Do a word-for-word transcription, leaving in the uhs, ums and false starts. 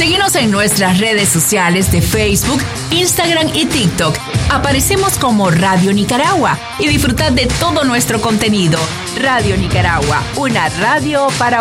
Síguenos en nuestras redes sociales de Facebook, Instagram y TikTok. Aparecemos como Radio Nicaragua y disfrutad de todo nuestro contenido. Radio Nicaragua, una radio para